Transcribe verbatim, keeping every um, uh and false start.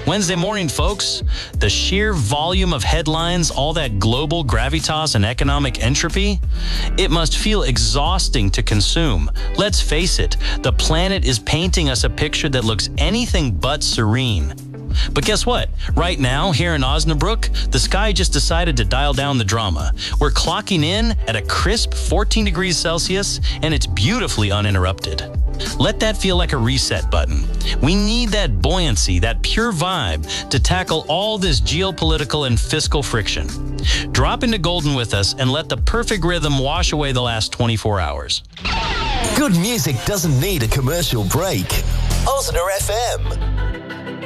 Wednesday morning, folks. The sheer volume of headlines, all that global gravitas and economic entropy, it must feel exhausting to consume. Let's face it, the planet is painting us a picture that looks anything but serene. But guess what? Right now, here in Osnabrück, the sky just decided to dial down the drama. We're clocking in at a crisp fourteen degrees Celsius, and it's beautifully uninterrupted. Let that feel like a reset button. We need that buoyancy, that pure vibe to tackle all this geopolitical and fiscal friction. Drop into Golden with us and let the perfect rhythm wash away the last twenty-four hours. Good music doesn't need a commercial break. Osna F M.